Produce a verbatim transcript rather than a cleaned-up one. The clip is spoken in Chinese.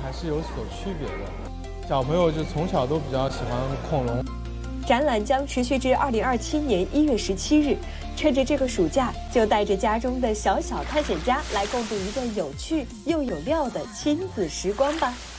还是有所区别的。小朋友就从小都比较喜欢恐龙。 展览将持续至二零二七年一月十七日，趁着这个暑假，就带着家中的小小探险家来共度一段有趣又有料的亲子时光吧。